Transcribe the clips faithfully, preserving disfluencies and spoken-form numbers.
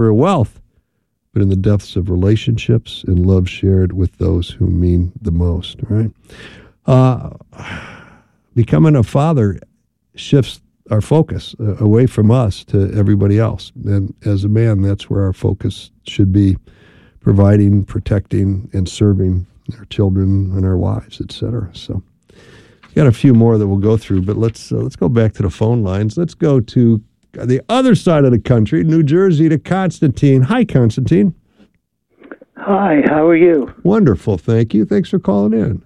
for wealth, but in the depths of relationships and love shared with those who mean the most, right? Uh, becoming a father shifts our focus uh, away from us to everybody else. And as a man, that's where our focus should be, providing, protecting, and serving our children and our wives, et cetera. So got a few more that we'll go through, but let's uh, let's go back to the phone lines. Let's go to the other side of the country, New Jersey, to Constantine. Hi, Constantine. Hi, how are you? Wonderful, thank you. Thanks for calling in.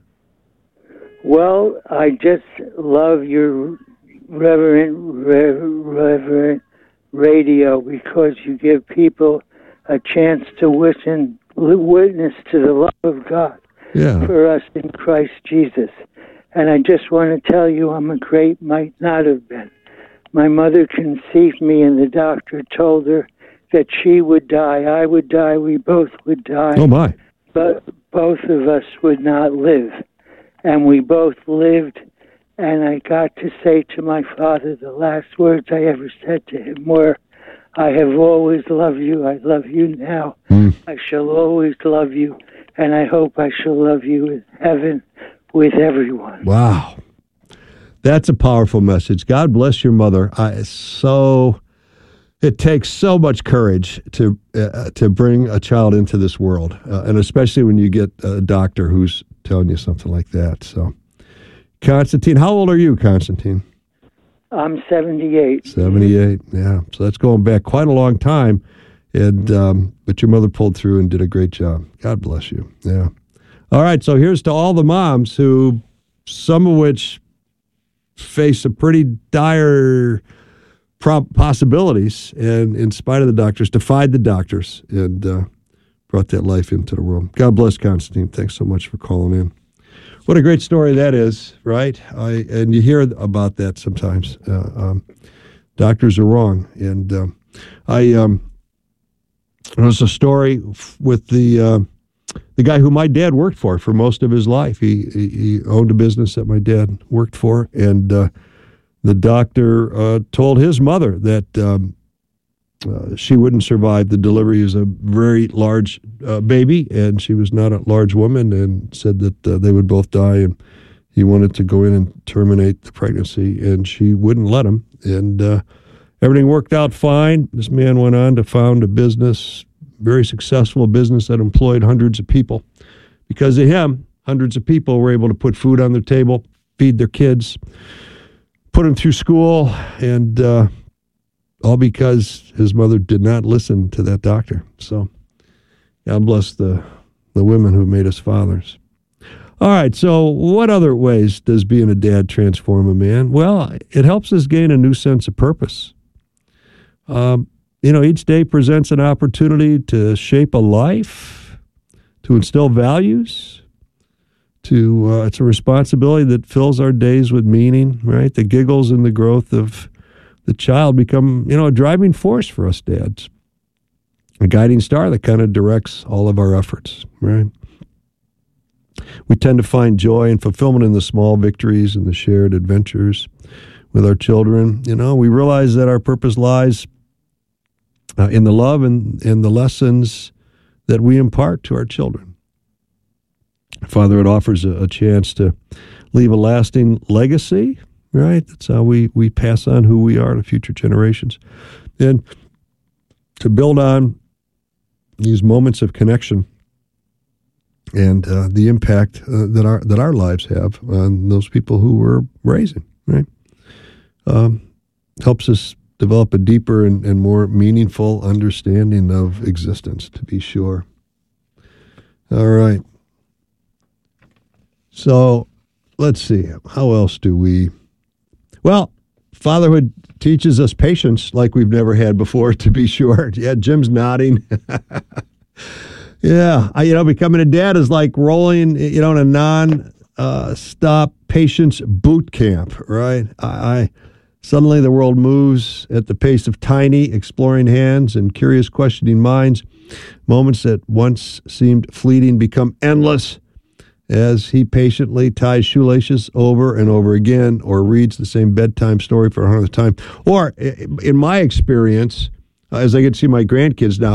Well, I just love your reverent, reverent, reverent radio because you give people a chance to listen, witness to the love of God yeah. for us in Christ Jesus. And I just want to tell you I'm a great might not have been. My mother conceived me, and the doctor told her that she would die, I would die, we both would die. Oh, my. But both of us would not live. And we both lived, and I got to say to my father, the last words I ever said to him were, I have always loved you, I love you now, mm. I shall always love you, and I hope I shall love you in heaven with everyone. Wow. That's a powerful message. God bless your mother. I so it takes so much courage to uh, to bring a child into this world, uh, and especially when you get a doctor who's telling you something like that. So, Constantine, how old are you, Constantine? I'm seventy-eight. seventy-eight, yeah. So that's going back quite a long time, and um, but your mother pulled through and did a great job. God bless you. Yeah. All right, so here's to all the moms who, some of which face some pretty dire pro- possibilities, and in spite of the doctors, defied the doctors and uh, brought that life into the world. God bless, Constantine. Thanks so much for calling in. What a great story that is, right? I and you hear about that sometimes. Uh, um, doctors are wrong, and um, I um, there was a story with the. Uh, The guy who my dad worked for for most of his life. He he, he owned a business that my dad worked for, and uh, the doctor uh, told his mother that um, uh, she wouldn't survive the delivery. He was a very large uh, baby, and she was not a large woman, and said that uh, they would both die, and he wanted to go in and terminate the pregnancy, and she wouldn't let him. And uh, everything worked out fine. This man went on to found a business, very successful business that employed hundreds of people. Because of him, hundreds of people were able to put food on their table, feed their kids, put them through school, and uh, all because his mother did not listen to that doctor. So God bless the, the women who made us fathers. All right, so what other ways does being a dad transform a man? Well, it helps us gain a new sense of purpose. Um, You know, each day presents an opportunity to shape a life, to instill values, to, uh, it's a responsibility that fills our days with meaning, right? The giggles and the growth of the child become, you know, a driving force for us dads, a guiding star that kind of directs all of our efforts, right? We tend to find joy and fulfillment in the small victories and the shared adventures with our children. You know, we realize that our purpose lies Uh, in the love and, and the lessons that we impart to our children. Father, it offers a, a chance to leave a lasting legacy, right? That's how we, we pass on who we are to future generations. And to build on these moments of connection and uh, the impact uh, that our that our lives have on those people who we're raising, right? Um, helps us develop a deeper and, and more meaningful understanding of existence, to be sure. All right. So let's see. How else do we... Well, fatherhood teaches us patience like we've never had before, to be sure. Yeah, Jim's nodding. Yeah, I, you know, becoming a dad is like rolling, you know, in a non-stop uh, patience boot camp, right? I... I Suddenly the world moves at the pace of tiny, exploring hands and curious, questioning minds. Moments that once seemed fleeting become endless as he patiently ties shoelaces over and over again, or reads the same bedtime story for a hundredth time. Or, in my experience, as I get to see my grandkids now.